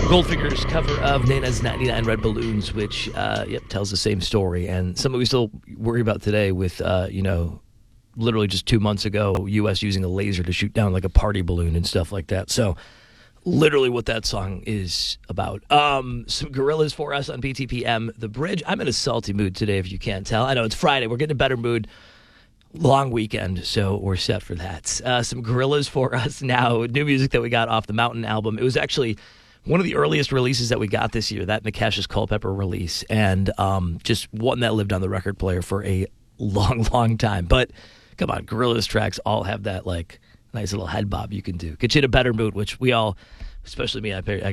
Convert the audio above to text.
Goldfinger's cover of Nana's 99 Red Balloons, which tells the same story. And something we still worry about today with, literally just 2 months ago, U.S. using a laser to shoot down like a party balloon and stuff like that. So literally what that song is about. Some Gorillaz for us on BTPM The Bridge. I'm in a salty mood today, if you can't tell. I know it's Friday. We're getting a better mood. Long weekend, so we're set for that. Some Gorillaz for us now. New music that we got off the Mountain album. It was actually one of the earliest releases that we got this year, that and the Cassius Culpepper release, and just one that lived on the record player for a long, long time. But come on, Gorillaz tracks all have that like nice little head bob you can do. Get you in a better mood, which we all, especially me, I